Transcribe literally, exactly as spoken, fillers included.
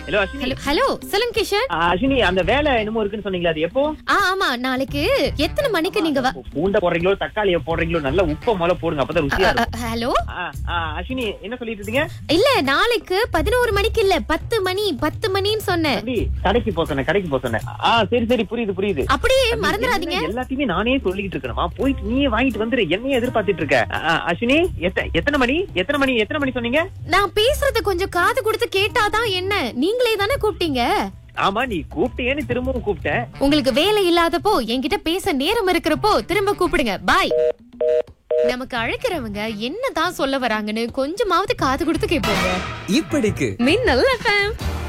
Hello Ashwini. Hello hello சொல்லுங்க கிஷன். ஆ, அஸ்வினி, அந்த வேலை என்னமோ இருக்குன்னு சொன்னீங்களா, அது எப்போ? ஆ ஆமா, நாளைக்கு எத்தனை மணிக்கு நீங்க வ- பூண்டை போடுறீங்களோ தக்காளியை போடுறீங்களோ நல்ல உப்பை முதல்ல போடுங்க, அப்பதான் ருசியா அ, இருக்கும். ஹலோ ஆ, ஆ, அஸ்வினி என்ன சொல்லிட்டு இருந்தீங்க? இல்ல, நாளைக்கு பதினோரு மணிக்கு இல்ல, பத்து மணி பத்து மணின்னு சொன்னேன். தம்பி, கடைக்கு போக சொன்னேன், கடைக்கு போக சொன்னேன். ஆ, சரி சரி, புரியுது புரியுது. அப்படியே தம்பி, மறந்துடாதீங்க. என்ன எல்லாத்தையுமே நானே சொல்லிட்டு இருக்கணுமா? போயிட்டு நீயே வாங்கிட்டு வந்துரு, என்னையே எதிர்பார்த்துட்டு இருக்க. ஆ, ஆ, அஸ்வினி, எத்த- எத்தனை மணி எத்தனை மணி எத்தனை மணி சொன்னீங்க? நான் பேசுறத கொஞ்சம் காது கொடுத்து கேட்டாதான் என்ன. நீங்களே தானே கூப்பிட்டீங்க. ஆமா, நீ கூப்பிட்டேன்னு திரும்பவும் கூப்பிட்டேன். உங்களுக்கு வேலை இல்லாதப்போ என்கிட்ட பேச நேரம் இருக்கிறப்போ திரும்ப கூப்பிடுங்க. பாய். நமக்கு அழைக்கிறவங்க என்னதான் சொல்ல வராங்கன்னு கொஞ்சமாவது காது கொடுத்து கேட்போங்க. இப்படிக்கு மின்னல் எஃப்எம்.